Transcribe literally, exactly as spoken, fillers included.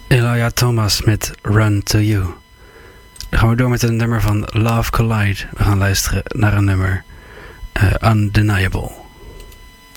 Elia Thomas met Run To You. Dan gaan we door met een nummer van Love Collide. We gaan luisteren naar een nummer uh, Undeniable.